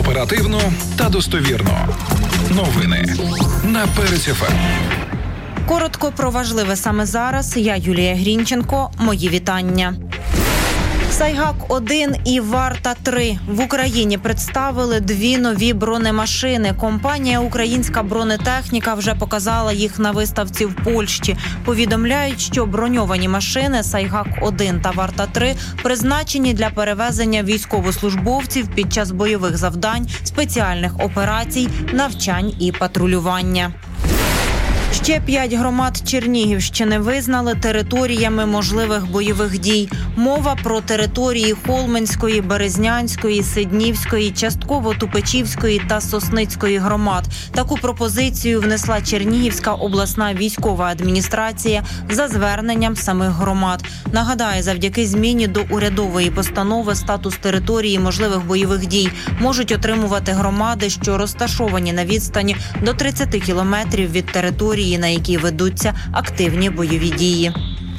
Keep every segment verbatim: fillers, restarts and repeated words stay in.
Оперативно та достовірно. Новини на Перець еф ем. Коротко про важливе саме зараз. Я Юлія Грінченко. Мої вітання. Сайгак один і Варта три. В Україні представили дві нові бронемашини. Компанія «Українська бронетехніка» вже показала їх на виставці в Польщі. Повідомляють, що броньовані машини Сайгак один та Варта три призначені для перевезення військовослужбовців під час бойових завдань, спеціальних операцій, навчань і патрулювання. Ще п'ять громад Чернігівщини визнали територіями можливих бойових дій. Мова про території Холменської, Березнянської, Сиднівської, частково Тупичівської та Сосницької громад. Таку пропозицію внесла Чернігівська обласна військова адміністрація за зверненням самих громад. Нагадаю, завдяки зміні до урядової постанови статус території можливих бойових дій можуть отримувати громади, що розташовані на відстані до тридцять кілометрів від території, на якій ведуться активні бойові дії.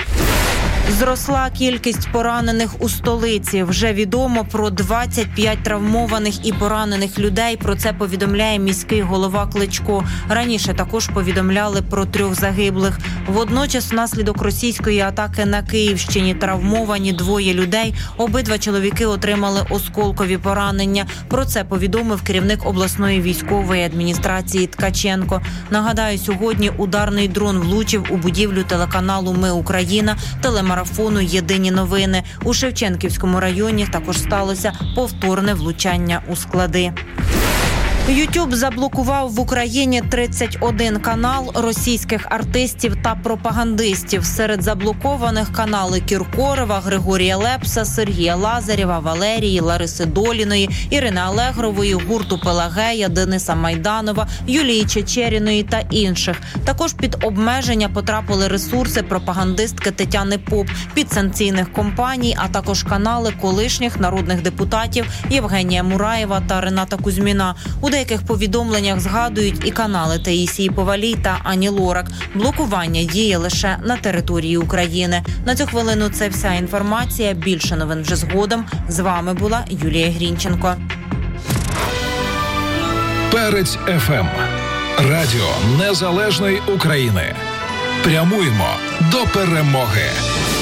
Зросла кількість поранених у столиці. Вже відомо про двадцять п'ять травмованих і поранених людей. Про це повідомляє міський голова Кличко. Раніше також повідомляли про трьох загиблих. Водночас внаслідок російської атаки на Київщині травмовані двоє людей. Обидва чоловіки отримали осколкові поранення. Про це повідомив керівник обласної військової адміністрації Ткаченко. Нагадаю, сьогодні ударний дрон влучив у будівлю телеканалу «Ми Україна», телемарафону «Єдині новини». У Шевченківському районі також сталося повторне влучання у склади. Ютуб заблокував в Україні тридцять один канал російських артистів та пропагандистів. Серед заблокованих канали Кіркорова, Григорія Лепса, Сергія Лазарєва, Валерії, Лариси Доліної, Ірини Алегрової, гурту Пелагея, Дениса Майданова, Юлії Чечеріної та інших. Також під обмеження потрапили ресурси пропагандистки Тетяни Поп, підсанкційних компаній, а також канали колишніх народних депутатів Євгенія Мураєва та Рената Кузьміна. У деяких повідомленнях згадують і канали Таїсії Повалій та Ані Лорак. Блокування діє лише на території України. На цю хвилину це вся інформація. Більше новин вже згодом. З вами була Юлія Грінченко. Перець еф ем. Радіо Незалежної України. Прямуємо до перемоги.